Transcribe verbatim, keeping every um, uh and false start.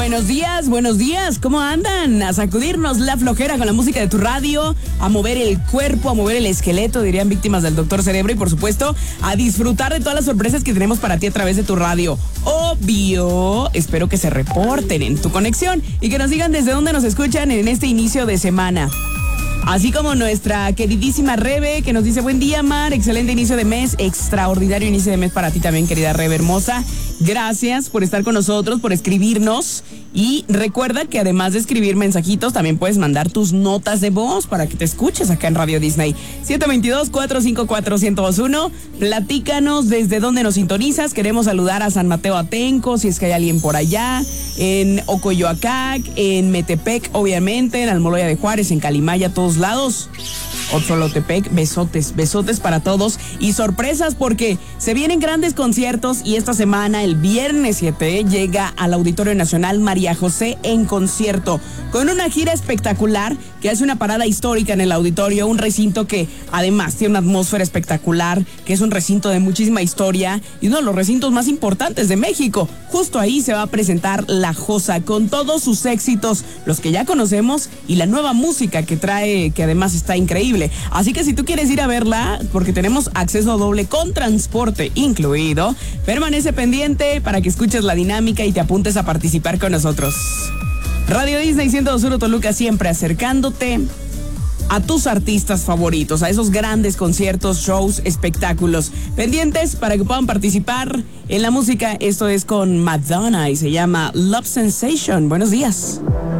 Buenos días, buenos días, ¿cómo andan? A sacudirnos la flojera con la música de tu radio, a mover el cuerpo, a mover el esqueleto, dirían víctimas del Doctor Cerebro, y por supuesto, a disfrutar de todas las sorpresas que tenemos para ti a través de tu radio. Obvio, espero que se reporten en tu conexión y que nos digan desde dónde nos escuchan en este inicio de semana. Así como nuestra queridísima Rebe, que nos dice: buen día, Mar, excelente inicio de mes, extraordinario inicio de mes para ti también, querida Rebe hermosa. Gracias por estar con nosotros, por escribirnos. Y recuerda que además de escribir mensajitos, también puedes mandar tus notas de voz para que te escuches acá en Radio Disney. siete dos dos, cuatro cinco cuatro, uno cero dos uno. Platícanos desde dónde nos sintonizas. Queremos saludar a San Mateo Atenco, si es que hay alguien por allá, en Ocoyoacac, en Metepec, obviamente, en Almoloya de Juárez, en Calimaya, todos lados. Otzolotepec, besotes, besotes para todos y sorpresas porque se vienen grandes conciertos y esta semana, el viernes siete, llega al Auditorio Nacional María José en concierto con una gira espectacular que hace una parada histórica en el auditorio, un recinto que además tiene una atmósfera espectacular, que es un recinto de muchísima historia y uno de los recintos más importantes de México. Justo ahí se va a presentar La Josa con todos sus éxitos, los que ya conocemos y la nueva música que trae, que además está increíble. Así que si tú quieres ir a verla, porque tenemos acceso doble con transporte incluido, permanece pendiente para que escuches la dinámica y te apuntes a participar con nosotros. Radio Disney ciento dos punto uno Toluca, siempre acercándote a tus artistas favoritos, a esos grandes conciertos, shows, espectáculos. Pendientes para que puedan participar en la música. Esto es con Madonna y se llama Love Sensation. Buenos días.